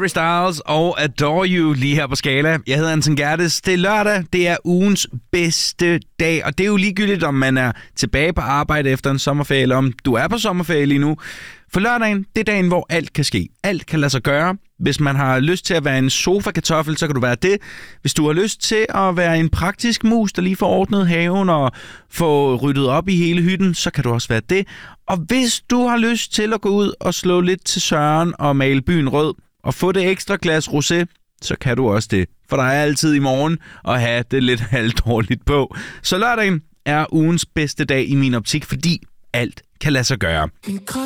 Harry Styles og Adore You lige her på Skala. Jeg hedder Anton Gerdes. Det er lørdag. Det er ugens bedste dag. Og det er jo ligegyldigt, om man er tilbage på arbejde efter en sommerferie, eller om du er på sommerferie lige nu. For lørdagen, det er dagen, hvor alt kan ske. Alt kan lade sig gøre. Hvis man har lyst til at være en sofa-kartoffel, så kan du være det. Hvis du har lyst til at være en praktisk mus, der lige får ordnet haven og få ryddet op i hele hytten, så kan du også være det. Og hvis du har lyst til at gå ud og slå lidt til Søren og male byen rød og få det ekstra glas rosé, så kan du også det. For der er altid i morgen at have det lidt halvdårligt på. Så lørdagen er ugens bedste dag i min optik, fordi alt kan lade sig gøre.